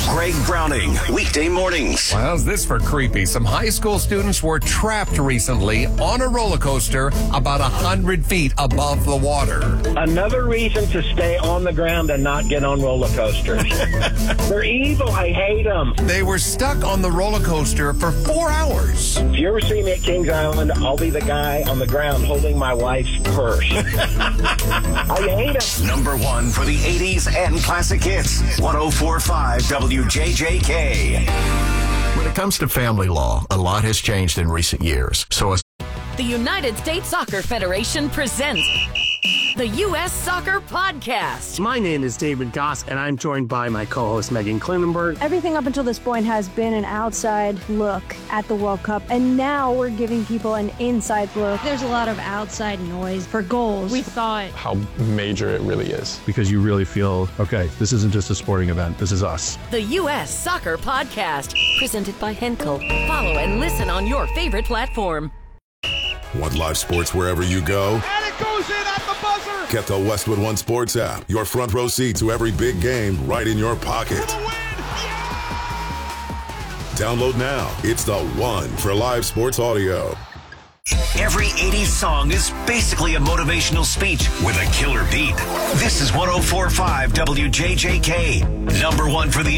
Greg Browning, weekday mornings. Well, how's this for creepy? Some high school students were trapped recently on a roller coaster about 100 feet above the water. Another reason to stay on the ground and not get on roller coasters. They're evil. I hate them. They were stuck on the roller coaster for 4 hours. If you ever see me at Kings Island, I'll be the guy on the ground holding my wife's purse. I hate them. Number one for the 80s and classic hits. 104.5 WJJK. When it comes to family law, a lot has changed in recent years. So The United States Soccer Federation presents the U.S. Soccer Podcast. My name is David Goss, and I'm joined by my co-host Megan Klinenberg. Everything up until this point has been an outside look at the World Cup, and now we're giving people an inside look. There's a lot of outside noise for goals. We thought how major it really is. Because you really feel, okay, this isn't just a sporting event, this is us. The U.S. Soccer Podcast, presented by Henkel. Follow and listen on your favorite platform. Want live sports wherever you go? And it goes in at the buzzer! Get the Westwood One Sports app. Your front row seat to every big game right in your pocket. For the win! Download now. It's the one for live sports audio. Every 80s song is basically a motivational speech with a killer beat. This is 104.5 WJJK. Number one for the